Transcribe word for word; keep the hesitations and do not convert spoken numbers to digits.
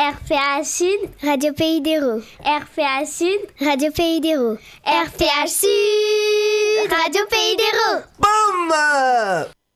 R P A Sud, Radio Pays d'Hérault. R P A Sud, Radio Pays d'Hérault. R P A Sud, Radio Pays d'Hérault. Boum!